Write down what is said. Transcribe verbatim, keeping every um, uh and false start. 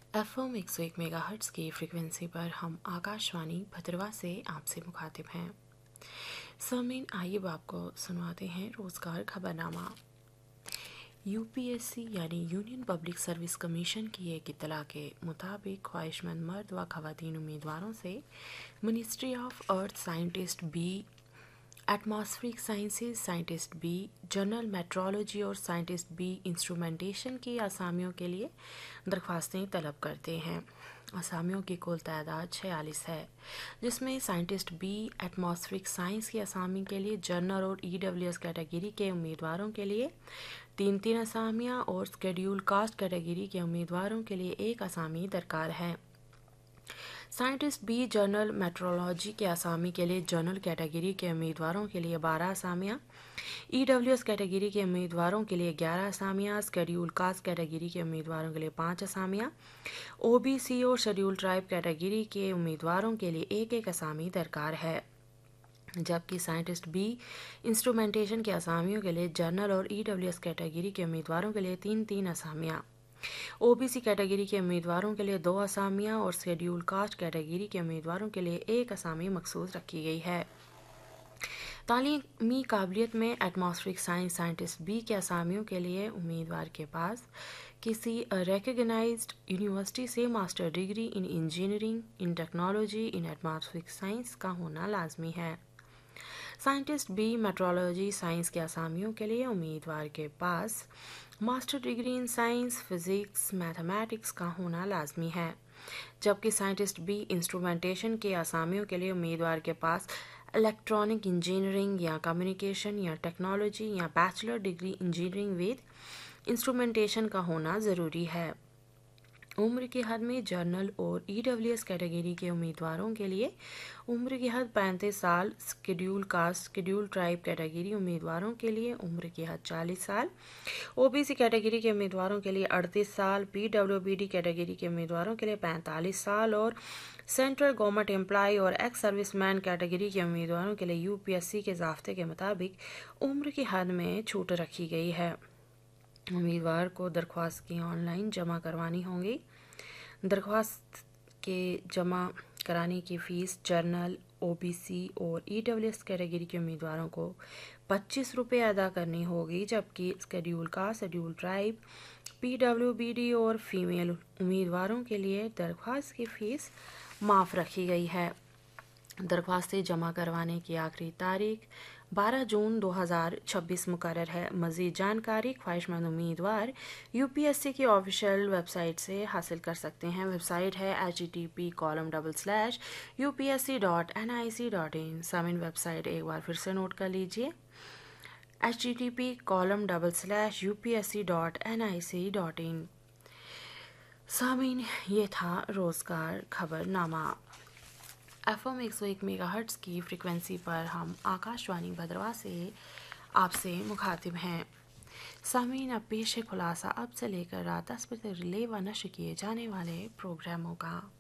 F M एक सौ एक मेगा हर्ट्स की फ्रिक्वेंसी पर हम आकाशवाणी भद्रवा से आपसे मुखातिब हैं। सामीन, आइए आपको सुनवाते हैं रोज़गार खबरनामा। यूपीएससी यानी यूनियन पब्लिक सर्विस कमीशन की एक इत्तला के मुताबिक ख्वाहिशमंद मर्द व खवातीन उम्मीदवारों से ministry of earth scientist B, atmospheric sciences scientist B, general metrology और साइंटिस्ट बी इंस्ट्रूमेंटेशन की असामियों के लिए दरख्वास्तें तलब करते हैं। असामियों की कुल तादाद छियालीस है, जिसमें साइंटिस्ट बी, एटमॉस्फेरिक साइंस की असामी के लिए जनरल और ई डब्ल्यू एस कैटेगरी के उम्मीदवारों के लिए तीन तीन असामियाँ और स्केड्यूल कास्ट कैटेगरी के उम्मीदवारों के लिए एक असामी दरकार है। साइंटिस्ट बी जनरल मेट्रोलॉजी के असामी के लिए जनरल कैटेगरी के उम्मीदवारों के लिए बारह असामियाँ, ई डब्ल्यू एस कैटेगरी के उम्मीदवारों के लिए ग्यारह असामियाँ, स्केड्यूल कास्ट कैटेगरी के उम्मीदवारों के लिए पाँच असामियाँ, ओ बी सी और शेड्यूल ट्राइब कैटेगरी के उम्मीदवारों के लिए एक एक असामी दरकार है। जबकि साइंटिस्ट बी इंस्ट्रूमेंटेशन के असामियों के लिए जनरल और ई डब्ल्यू एस कैटेगरी के उम्मीदवारों के लिए तीन तीन असामियाँ, ओबीसी कैटेगरी के उम्मीदवारों के लिए दो असामियाँ और शेड्यूल कास्ट कैटेगरी के उम्मीदवारों के लिए एक असामी मखसूस रखी गई है। तालीमी काबिलियत में एटमॉस्फेरिक साइंस साइंटिस्ट बी के असामियों के लिए उम्मीदवार के पास किसी रिकग्नाइज्ड यूनिवर्सिटी से master degree in engineering, in technology, in atmospheric science का होना लाजमी है। साइंटिस्ट बी मेट्रोलॉजी साइंस के असामियों के लिए उम्मीदवार के पास master degree in science, physics, mathematics का होना लाजमी है। जबकि साइंटिस्ट बी इंस्ट्रूमेंटेशन के असामियों के लिए उम्मीदवार के पास इलेक्ट्रॉनिक इंजीनियरिंग या कम्युनिकेशन या टेक्नोलॉजी या bachelor degree engineering with instrumentation का होना ज़रूरी है। उम्र की हद में जनरल और ई डब्ल्यू एस कैटेगरी के उम्मीदवारों के लिए उम्र की हद पैंतीस साल, schedule cast, schedule tribe category उम्मीदवारों के लिए उम्र की हद चालीस साल, ओबीसी कैटेगरी के उम्मीदवारों के लिए अड़तीस साल, P W B D category के उम्मीदवारों के लिए पैंतालीस साल और सेंट्रल गवर्नमेंट एम्प्लॉय और एक्स सर्विसमैन कैटेगरी के उम्मीदवारों के लिए यूपीएससी के ज़ाब्ते के मुताबिक उम्र की हद में छूट रखी गई है। उम्मीदवार को दरख्वास्त की ऑनलाइन जमा करवानी होगी। दरख्वास्त के जमा कराने की फ़ीस जनरल, ओबीसी और ई डब्ल्यू एस कैटेगरी के उम्मीदवारों को पच्चीस रुपये अदा करनी होगी, जबकि स्केड्यूल का schedule tribe, P W B D और फीमेल उम्मीदवारों के लिए दरख्वास्त की फ़ीस माफ़ रखी गई है। दरख्वास्तें जमा करवाने की आखिरी तारीख बारह जून दो हज़ार छब्बीस मुकर्रर है। मज़ीद जानकारी ख्वाहिशमंद उम्मीदवार यूपीएससी की ऑफिशियल वेबसाइट से हासिल कर सकते हैं। वेबसाइट है H T T P colon double slash U P S C dot N I C dot in. Samin, website एक बार फिर से नोट कर लीजिए, H T T P colon double slash U P S C dot N I C dot in. सामिन, ये था रोज़गार खबरनामा। F M एक सौ एक मेगा हर्ट्स की फ्रिक्वेंसी पर हम आकाशवाणी भद्रवा से आपसे मुखातिब हैं। सामीन, अब पेश है खुलासा अब से लेकर रात दस बजे तक रिले व नश्र किए जाने वाले प्रोग्रामों का।